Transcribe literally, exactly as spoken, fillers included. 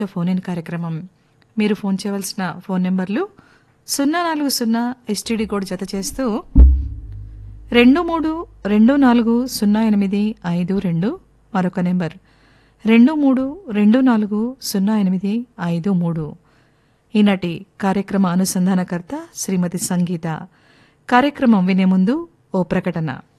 Phone in కార్యక్రమం. మీరు phone చేయవలసిన ఫోన్ నెంబర్లు సున్నా నాలుగు సున్నా ఎస్టీడీ కోడ్ జత చేస్తూ రెండు మూడు రెండు నాలుగు సున్నా ఎనిమిది ఐదు రెండు, మరొక నెంబర్ రెండు మూడు రెండు నాలుగు సున్నా ఎనిమిది ఐదు మూడు. ఈనాటి కార్యక్రమ అనుసంధానకర్త శ్రీమతి సంగీత. కార్యక్రమం వినే ముందు ఓ ప్రకటన.